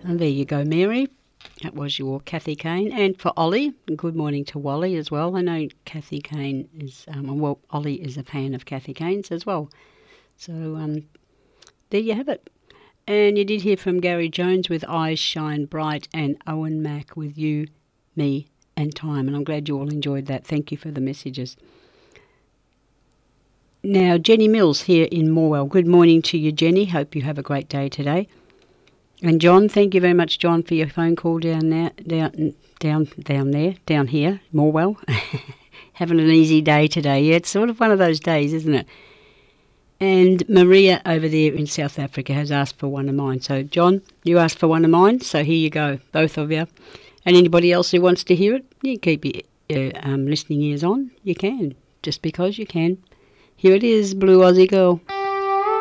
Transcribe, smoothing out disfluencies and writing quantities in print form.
And there you go, Mary. That was your Kathy Kane. And for Ollie, good morning to Wally as well. I know Kathy Kane is, Ollie is a fan of Kathy Kane's as well. So there you have it. And you did hear from Gary Jones with Eyes Shine Bright and Owen Mack with You, Me and Time. And I'm glad you all enjoyed that. Thank you for the messages. Now, Jenny Mills here in Morwell. Good morning to you, Jenny. Hope you have a great day today. And John, thank you very much, John, for your phone call down here, Morwell. Having an easy day today. Yeah, it's sort of one of those days, isn't it? And Maria over there in South Africa has asked for one of mine. So, John, you asked for one of mine, so here you go, both of you. And anybody else who wants to hear it, you keep your listening ears on. You can, just because you can. Here it is, Blue Aussie Girl.